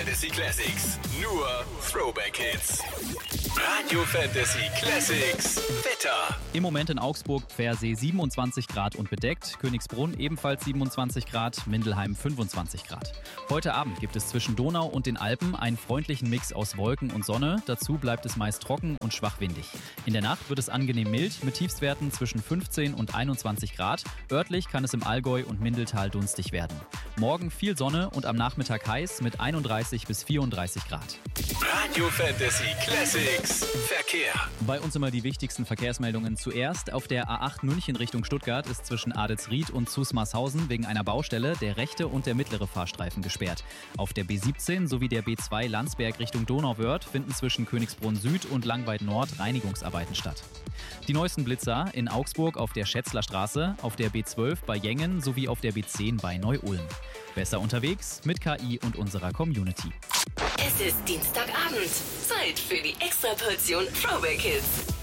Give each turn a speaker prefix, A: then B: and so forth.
A: Fantasy Classics. Nur Throwback Hits. Radio Fantasy Classics. Wetter.
B: Im Moment in Augsburg Pfersee 27 Grad und bedeckt, Königsbrunn ebenfalls 27 Grad, Mindelheim 25 Grad. Heute Abend gibt es zwischen Donau und den Alpen einen freundlichen Mix aus Wolken und Sonne. Dazu bleibt es meist trocken und schwach windig. In der Nacht wird es angenehm mild mit Tiefstwerten zwischen 15 und 21 Grad. Örtlich kann es im Allgäu und Mindeltal dunstig werden. Morgen viel Sonne und am Nachmittag heiß mit 31 bis 34 Grad.
A: Radio Fantasy Classics. Verkehr.
B: Bei uns immer die wichtigsten Verkehrsmeldungen zuerst. Auf der A8 München Richtung Stuttgart ist zwischen Adelsried und Zusmarshausen wegen einer Baustelle der rechte und der mittlere Fahrstreifen gesperrt. Auf der B17 sowie der B2 Landsberg Richtung Donauwörth finden zwischen Königsbrunn Süd und Langweid Nord Reinigungsarbeiten statt. Die neuesten Blitzer in Augsburg auf der Schätzler Straße, auf der B12 bei Jengen sowie auf der B10 bei Neu-Ulm. Besser unterwegs mit KI und unserer Community.
C: Es ist Dienstagabend. Zeit für die Extraportion Throwback Hits.